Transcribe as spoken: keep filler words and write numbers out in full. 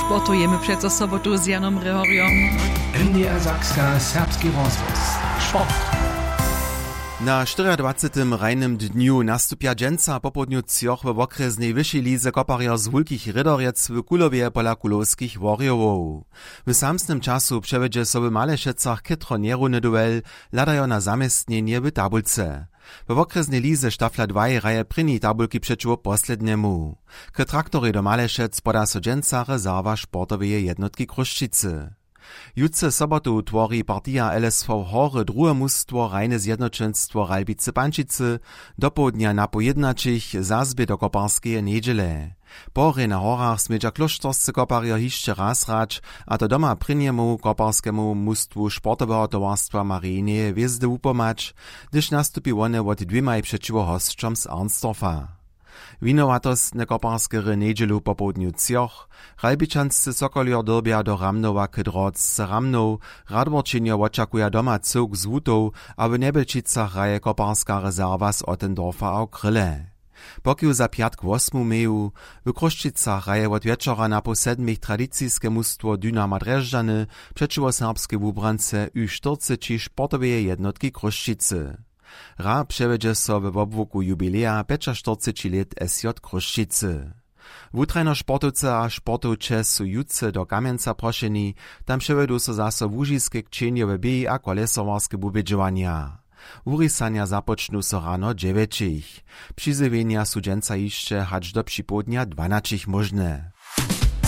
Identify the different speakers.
Speaker 1: Sportujemy přeco sobotu z Janom Rehoriom.
Speaker 2: N D R Sakska Serbski rozhlas. Sport.
Speaker 3: Na dwudziestym czwartym rajnym dniu nastupia dżęca popodniu cioch w okresnej wyższej lize koparja z wulkich rydorjec w Kulowie pola kulowskich warriorów. W samsnym czasu przewiedzie sobie Malešecach kytro nierunny duel ladają na zamiestnienie w tabulce. W okresnej lize štafla dwa raje pryni tabulki przeciwko posledniemu. K traktory do Malešec poda so dżęca rezerwa sportowej jednotki Kruščice. Jutce sobotu tworí partia L S V Hory druhe mustwo rajne zjednoczenstwo Ralbice Pančice, do południa na pojednačich zazby do koparskeje niedziele. Pory na horach smedža kloštorscy koparja hišće raz rać, a to doma pryniemu koparskemu mustwu sportowego towarstwa Marijneje wjezdy upomać, gdyż nastupi one od dwiemaj przeciwko hostrzom z Arnstorfa. Winowatostne koparskery niedzielu po południu cioch, Ralbičanscy sokolior dyrbia do Ramnowa k drodze Ramnow, Radworčenjo očakuja doma cyrk z Wutów, a w Nebelčicach raje koparska rezerwa z Ottendorfa a Kryle. Pokiu za piatk osmu meju, w Kruščicach raje od wieczora na po sedmich tradycijskie mustwo Dynama Drežďany przeciwko serbskie wubrance U czterdzieści sportowej jednotki Kruščice. Ra przewiedzie so w obwoku jubilea czterdzieści pięć lat S J Kruščice. Wutrajno sportowce a sportowcze su jutce do Kamjenca prošeni, tam przevedu so zaso łužiske kčenjowe běji a kolesowarskie bubědžovanja. Urisania započnu so rano dziewięćich. Přizywienia su dżęca jeszcze hacz do připodnia dwanačich możne.